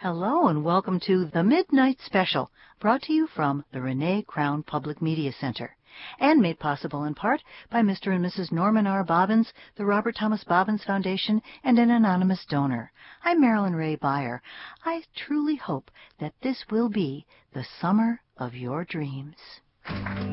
Hello and welcome to the Midnight Special, brought to you from the Renee Crown Public Media Center, and made possible in part by Mr. and Mrs. Norman R. Bobbins, the Robert Thomas Bobbins Foundation, and an anonymous donor. I'm Marilyn Ray Beyer. I truly hope that this will be the summer of your dreams.